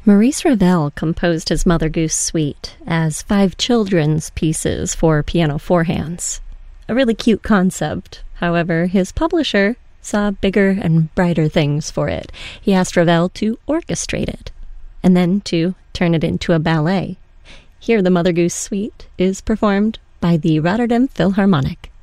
Maurice Ravel composed his Mother Goose Suite as 5 children's pieces for piano 4 hands. A really cute concept. However, his publisher saw bigger and brighter things for it. He asked Ravel to orchestrate it, and then to turn it into a ballet. Here, the Mother Goose Suite is performed by the Rotterdam Philharmonic.